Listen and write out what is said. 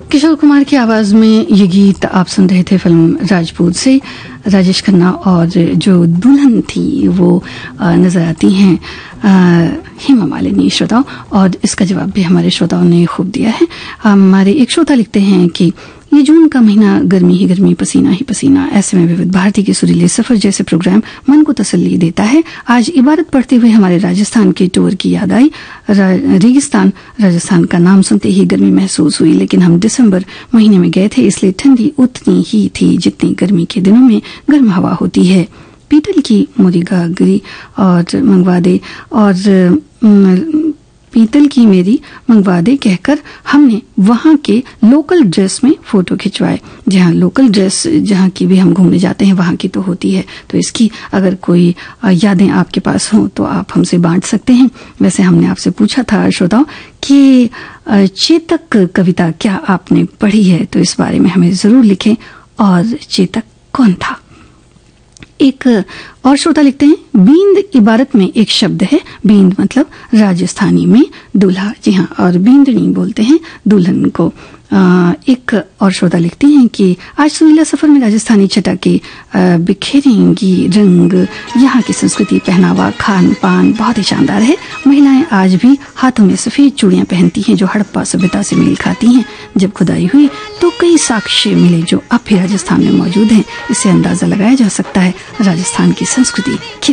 किशोर कुमार की आवाज में ये गीत आप सुन रहे थे फिल्म राजपूत से। राजेश खन्ना और जो दुल्हन थी वो नजर आती हैं हेमा मालिनी श्रोताओं, और इसका जवाब भी हमारे श्रोताओं ने खूब दिया है। हमारे एक श्रोता लिखते हैं कि ये जून का महीना गर्मी ही गर्मी, पसीना ही पसीना, ऐसे में विविध भारती के सुरीले सफर जैसे प्रोग्राम मन को तसल्ली देता है। आज इबारत पढ़ते हुए हमारे राजस्थान के टूर की याद आई। रेगिस्तान राजस्थान का नाम सुनते ही गर्मी महसूस हुई, लेकिन हम दिसंबर महीने में गए थे, इसलिए ठंडी उतनी ही थी जितनी गर्मी के दिनों में गर्म हवा होती है। पीतल की मुरीगा गिरी और मंगवा दे, और पीतल की मेरी मंगवा दे कहकर हमने वहां के लोकल ड्रेस में फोटो खिंचवाए। जहां लोकल ड्रेस जहां की भी हम घूमने जाते हैं वहां की तो होती है, तो इसकी अगर कोई यादें आपके पास हों तो आप हमसे बांट सकते हैं। वैसे हमने आपसे पूछा था श्रोताओं कि चेतक कविता क्या आपने पढ़ी है, तो इस बारे में हमें जरूर लिखें। और चेतक कौन था? एक और श्रोता लिखते हैं, बींद इबारत में एक शब्द है। बींद मतलब राजस्थानी में दूल्हा, जी हाँ, और बींदनी बोलते हैं दुल्हन को। एक और श्रोता लिखते हैं कि आज सुरीला सफर में राजस्थानी छटा के बिखेरेंगी रंग, यहाँ की संस्कृति, पहनावा, खान पान बहुत ही शानदार है। महिलाएं आज भी हाथों में सफेद चूड़ियां पहनती हैं जो हड़प्पा सभ्यता से मेल खाती हैं। जब खुदाई हुई तो कई साक्ष्य मिले जो अब भी राजस्थान में मौजूद हैं। इससे अंदाजा लगाया जा सकता है राजस्थान की संस्कृति